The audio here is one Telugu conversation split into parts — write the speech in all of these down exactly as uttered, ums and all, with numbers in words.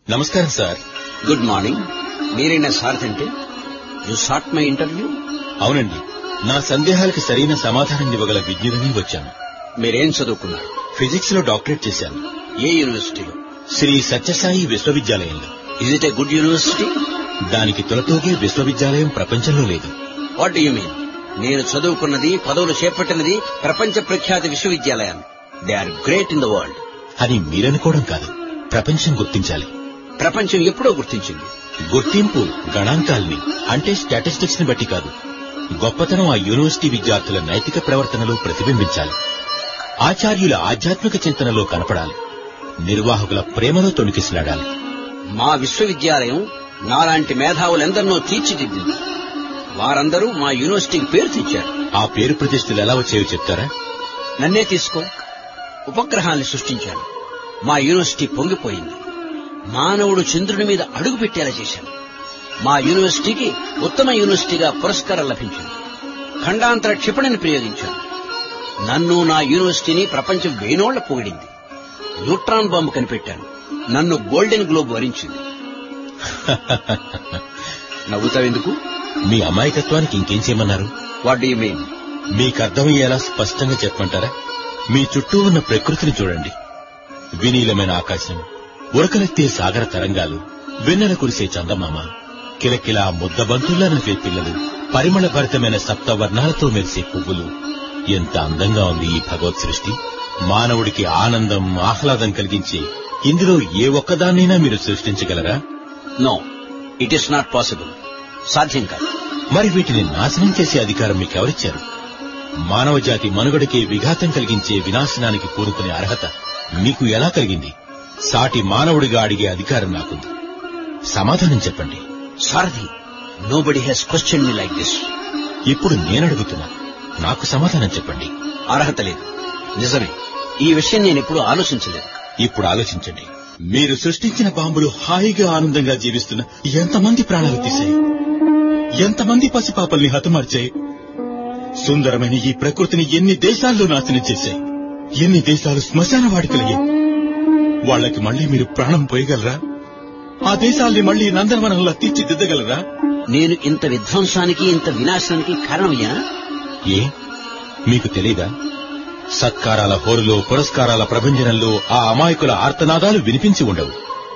నమస్కారం సార్. Good morning. మీరేనా సార్ అంటే యు సాట్ మై ఇంటర్వ్యూ? అవునండి, నా సందేహాలకు సరైన సమాధానం ఇవ్వగల విజ్ఞులని వచ్చాను. మీరేం చదువుకున్నారు? ఫిజిక్స్ లో డాక్టరేట్ చేశాను. ఏ యూనివర్సిటీలో? శ్రీ సత్యసాయి విశ్వవిద్యాలయంలో. Is it a good university? దానికి తొలతూగే విశ్వవిద్యాలయం ప్రపంచంలో లేదు. What do you mean? నేను చదువుకున్నది, పదవులు చేపట్టినది ప్రపంచ ప్రఖ్యాత విశ్వవిద్యాలయాలు. They are great in the world అని మీరనుకోవడం కాదు, ప్రపంచం గుర్తించాలి. ప్రపంచం ఎప్పుడో గుర్తించింది. గుర్తింపు గణాంకాల్ని అంటే స్టాటిస్టిక్స్ ని బట్టి కాదు. గొప్పతనం ఆ యూనివర్సిటీ విద్యార్థుల నైతిక ప్రవర్తనలో ప్రతిబింబించాలి. ఆచార్యుల ఆధ్యాత్మిక చింతనలో కనపడాలి. నిర్వాహకుల ప్రేమలో తొణికిసలాడాలి. మా విశ్వవిద్యాలయం నాలాంటి మేధావులెందరినో తీర్చిదిద్దింది. వారందరూ మా యూనివర్సిటీకి పేరు తెచ్చారు. ఆ పేరు ప్రతిష్టలు ఎలా వచ్చాయో చెప్తారా? నన్నే తీసుకో. ఉపగ్రహాన్ని సృష్టించాను. మా యూనివర్సిటీ పొంగిపోయింది. మానవుడు చంద్రుని మీద అడుగు పెట్టేలా చేశాను. మా యూనివర్సిటీకి ఉత్తమ యూనివర్సిటీగా పురస్కారం లభించింది. ఖండాంతర క్షిపణిని ప్రయోగించాను. నన్ను, నా యూనివర్సిటీని ప్రపంచం వేనోళ్ల పొగిడింది. Neutron bomb కనిపెట్టాను. నన్ను గోల్డెన్ గ్లోబ్ వరించింది. నవ్వుతావెందుకు? మీ అమాయకత్వానికి ఇంకేం చేయమన్నారు? What do you mean? మీకు అర్థమయ్యేలా స్పష్టంగా చెప్పమంటారా? మీ చుట్టూ ఉన్న ప్రకృతిని చూడండి. వినీలమైన ఆకాశం, ఉరకలెత్తే సాగర తరంగాలు, వెన్నెల కురిసే చందమామ, కిలకిలా ముద్దబంతుల్లా నవ్వే పిల్లలు, పరిమళ భరితమైన సప్తవర్ణాలతో మెరిసే పువ్వులు. ఎంత అందంగా ఉంది ఈ భగవత్ సృష్టి. మానవుడికి ఆనందం, ఆహ్లాదం కలిగించే ఇందులో ఏ ఒక్కదాన్నైనా మీరు సృష్టించగలరా? No, it is not possible. సాధ్యం కాదు. మరి వీటిని నాశనం చేసే అధికారం మీకెవరిచ్చారు? మానవ జాతి మనుగడకే విఘాతం కలిగించే వినాశనానికి కోరుకునే అర్హత మీకు ఎలా కలిగింది? సాటి మానవుడిగా అడిగే అధికారం నాకుంది. సమాధానం చెప్పండి. సారథి, nobody has question me like this. ఇప్పుడు నేనడుగుతున్నా, నాకు సమాధానం చెప్పండి. అర్హత లేదు. నిజమే, ఈ విషయం నేనెప్పుడు ఆలోచించలేదు. ఇప్పుడు ఆలోచించండి. మీరు సృష్టించిన బాంబులు హాయిగా ఆనందంగా జీవిస్తున్న ఎంతమంది ప్రాణాలు తీశాయి, ఎంతమంది పసిపాపల్ని హతమార్చాయి. సుందరమైన ఈ ప్రకృతిని ఎన్ని దేశాల్లో నాశనం చేశాయి, ఎన్ని దేశాలు శ్మశాన వాడికలయ్యాయి. వాళ్లకి మళ్లీ మీరు ప్రాణం పోయగలరా? ఆ దేశాల్ని మళ్లీ నందనవనంలా తీర్చిదిద్దగలరా? నేను ఇంత విధ్వంసానికి, ఇంత వినాశనానికి కారణమయ్యా? ఏ మీకు తెలీదా? సత్కారాల హోరులో, పురస్కారాల ప్రభంజనంలో ఆ అమాయకుల ఆర్తనాదాలు వినిపించి ఉండవు.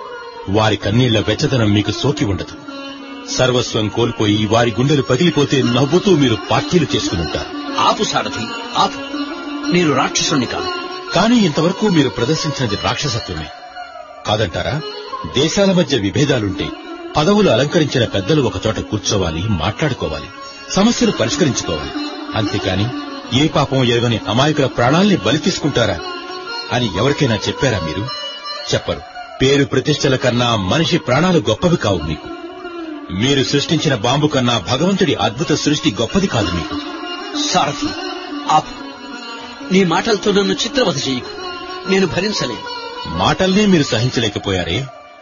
వారి కన్నీళ్ల వెచ్చదనం మీకు సోకి ఉండదు. సర్వస్వం కోల్పోయి వారి గుండెలు పగిలిపోతే నవ్వుతూ మీరు పార్టీలు చేసుకునుంటారు. ఆపు సారథి, ఆపు. నేను రాక్షసుని కాదు. కానీ ఇంతవరకు మీరు ప్రదర్శించినది రాక్షసత్వమే కాదంటారా? దేశాల మధ్య విభేదాలుంటే పదవులు అలంకరించిన పెద్దలు ఒకచోట కూర్చోవాలి, మాట్లాడుకోవాలి, సమస్యలు పరిష్కరించుకోవాలి. అంతేకాని ఏ పాపం ఎరుగని అమాయకుల ప్రాణాల్ని బలి తీసుకుంటారా అని ఎవరికైనా చెప్పారా మీరు? చెప్పరు. పేరు ప్రతిష్టల కన్నా మనిషి ప్రాణాలు గొప్పవి కావు మీకు. మీరు సృష్టించిన బాంబు కన్నా భగవంతుడి అద్భుత సృష్టి గొప్పది కాదు మీకు. సారథి, ఆపు. నీ మాటలతో నన్ను చిత్రవధ చేయకు. నేను భరించలేను. మాటల్నే మీరు సహించలేకపోయారే,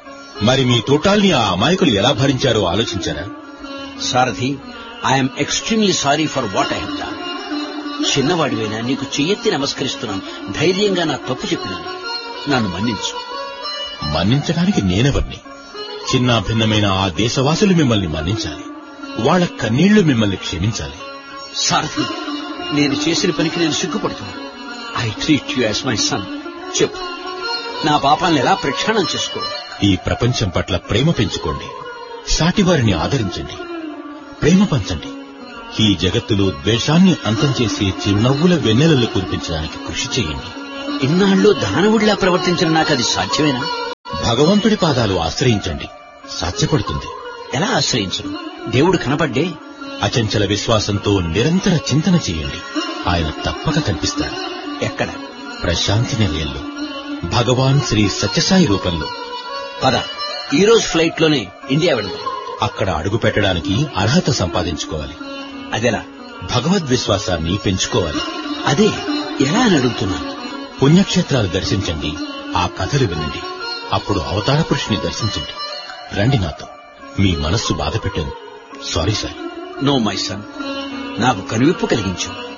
మరి మీ తోటాల్ని ఆ అమాయకులు ఎలా భరించారో ఆలోచించారా? సారథి, I'm extremely sorry for what I have done. చిన్నవాడివైనా నీకు చెయ్యెత్తి నమస్కరిస్తున్నాను. ధైర్యంగా నా తప్పు చెప్పినాను. నన్ను మన్నించు. మన్నించడానికి నేనెవర్ని? చిన్న భిన్నమైన ఆ దేశవాసులు మిమ్మల్ని మన్నించాలి. వాళ్ల కన్నీళ్లు మిమ్మల్ని క్షమించాలి. సారథి, నేను చేసిన పనికి నేను సిగ్గుపడుతున్నాను. I treat you as my son. చెప్పు, నా పాపాలను ఎలా ప్రక్షాళన చేసుకో? ఈ ప్రపంచం పట్ల ప్రేమ పెంచుకోండి. సాటివారిని ఆదరించండి. ప్రేమ పంచండి. ఈ జగత్తులో ద్వేషాన్ని అంతం చేసే చిరునవ్వుల వెన్నెలలు కురిపించడానికి కృషి చేయండి. ఇన్నాళ్ళు దానవుడిలా ప్రవర్తించిన నాకు అది సాధ్యమేనా? భగవంతుడి పాదాలు ఆశ్రయించండి. సాధ్యపడుతుంది. ఎలా ఆశ్రయించను? దేవుడు కనపడ్డే. అచంచల విశ్వాసంతో నిరంతర చింతన చేయండి. ఆయన తప్పక కనిపిస్తాడు. ఎక్కడ? ప్రశాంతి నిలయంలో, భగవాన్ శ్రీ సత్యసాయి రూపంలో. పద, ఈ రోజు ఫ్లైట్ లోనే ఇండియా వెళ్దాం. అక్కడ అడుగు పెట్టడానికి అర్హత సంపాదించుకోవాలి. అదెలా? భగవద్విశ్వాసాన్ని పెంచుకోవాలి. అదే ఎలా అని అడుగుతున్నాను. పుణ్యక్షేత్రాలు దర్శించండి. ఆ కథలు వినండి. అప్పుడు అవతార పురుషుని దర్శించండి. రండి నాతో. మీ మనస్సు బాధ పెట్టాను. Sorry sir. No my son, నాకు కనువిప్పు కలిగించు.